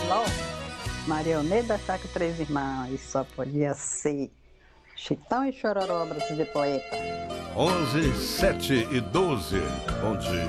Ló, Marioneta Chaco Três Irmãos, só podia ser Chitão e Chororó, abraço de poeta. 11, 7 e 12. Bom dia.